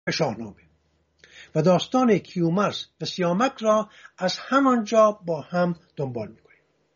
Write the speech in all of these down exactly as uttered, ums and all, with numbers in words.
شاهنامه و داستان کیومرث و سیامک را از همانجا با هم دنبال میکنیم.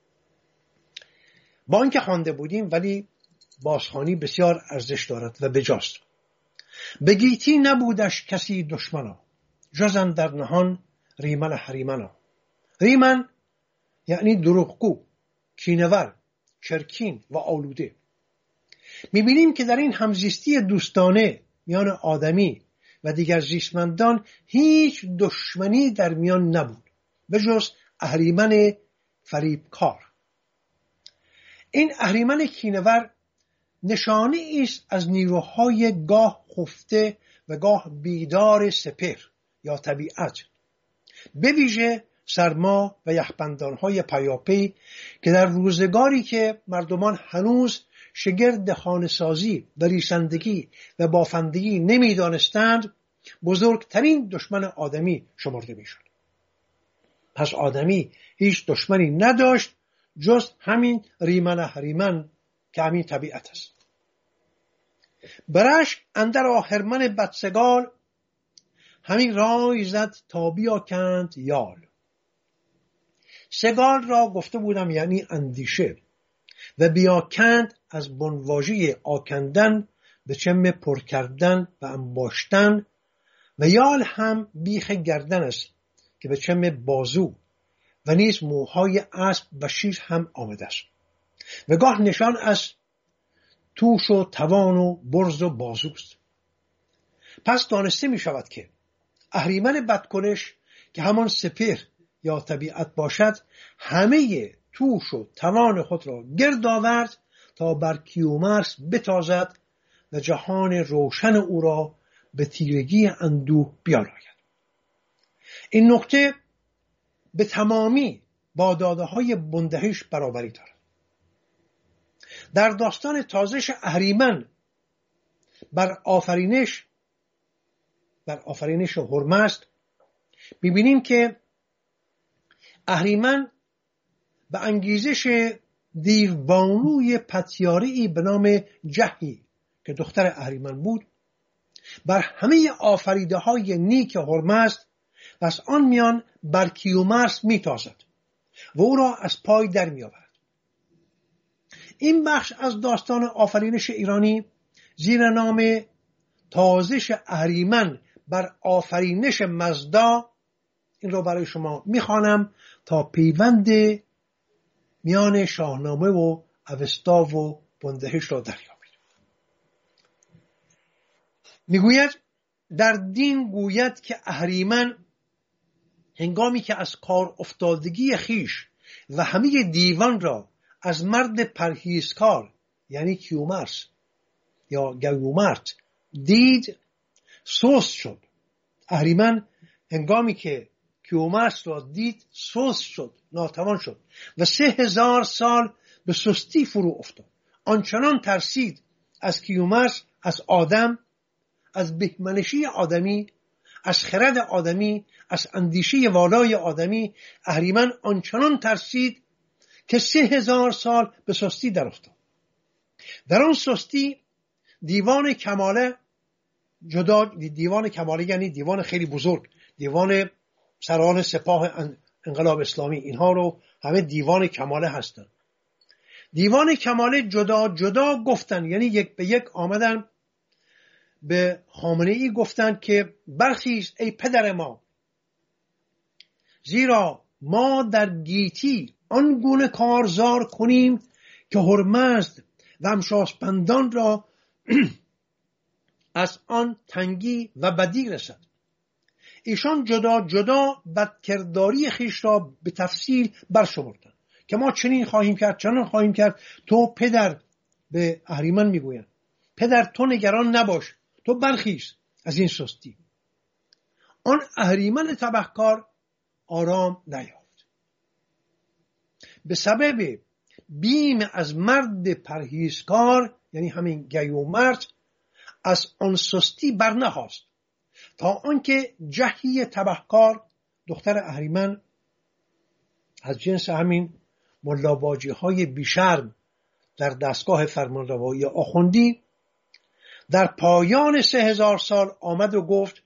با اینکه خوانده بودیم ولی بازخوانی بسیار ارزش دارد و بجاست. به گیتی نبودش کسی دشمنا، جز اندر نهان ریمن هریمنا. ریمن یعنی دروغگو، کینه‌ور، چرکین و آلوده. میبینیم که در این همزیستی دوستانه میان آدمی و دیگر زیستمندان هیچ دشمنی در میان نبود به جز اهریمن فریبکار. این اهریمن کینه‌ور نشانه است از نیروهای گاه خفته و گاه بیدار سپهر یا طبیعت، به ویژه سرما و یخبندانهای پیاپی که در روزگاری که مردمان هنوز شگرد خانه‌سازی و ریسندگی و بافندگی نمی‌دانستند بزرگترین دشمن آدمی شمرده می‌شد. پس آدمی هیچ دشمنی نداشت جز همین ریمن هریمن که همین طبیعت است. برش اندر آهرمن بدسگال، همین رای زد تا بیاکند یال. سگال را گفته بودم یعنی اندیشه و بیاکند از بنواژه آکندن به چم پر کردن و انباشتن و یال هم بیخ گردن است که به چم بازو و نیز موهای اسب و شیر هم آمده است و گاه نشان از توش و توان و برز و بازوست. پس دانسته می شود که اهریمن بدکنش که همان سپهر یا طبیعت باشد همه توش و توان خود را گرد آورد تا بر کیومرث بتازد و جهان روشن او را به تیرگی اندوه بیاراید. این نکته به تمامی با داده های بندهش برابری دارد. در داستان تازش اهریمن بر آفرینش بر آفرینش هرمزد می‌بینیم که اهریمن به انگیزش دیوبانوی پتیاره‌ای به نام جهی که دختر اهریمن بود بر همه آفریده های نیک هرمزد و از آن میان بر کیومرث میتازد و او را از پای در میآورد. این بخش از داستان آفرینش ایرانی زیر نام تازش اهریمن بر آفرینش مزدا این را برای شما میخوانم تا پیوند میان شاهنامه و اوستا و بندهش را دریابید. میگوید در دین گوید که اهریمن هنگامی که از کار افتادگی خیش و همه دیوان را از مرد پرهیزکار یعنی کیومرث یا گیومرث دید سست شد. اهریمن هنگامی که کیومرث را دید سست شد، ناتوان شد و سه هزار سال به سستی فرو افتاد. آنچنان ترسید از کیومرث، از آدم، از بهمنشی آدمی، از خرد آدمی، از اندیشه والای آدمی. اهریمن آنچنان ترسید که سه هزار سال به سستی در افتاد. در آن سستی دیوان کماله جدا، دیوان کماله یعنی دیوان خیلی بزرگ، دیوان سران سپاه انقلاب اسلامی، اینها رو همه دیوان کماله هستند. دیوان کماله جدا جدا گفتن، یعنی یک به یک آمدن به خامنه ای گفتند که برخیز ای پدر ما، زیرا ما در گیتی آن گونه کارزار کنیم که هرمزد و امشاسپندان را از آن تنگی و بدی رسد. ایشان جدا جدا بدکرداری خیش را به تفصیل برشمردند که ما چنین خواهیم کرد، چنان خواهیم کرد. تو پدر، به اهریمن میگویند، پدر تو نگران نباش، تو برخیز از این سستی. آن اهریمن تبهکار آرام نیافت. به سبب بیم از مرد پرهیزکار یعنی همین گیومرث از آن سستی برنخاست تا آنکه جهی تبهکار دختر اهریمن از جنس همین ملاواجی های بیشرم در دستگاه فرمانروایی آخوندی در پایان سه هزار سال آمد و گفت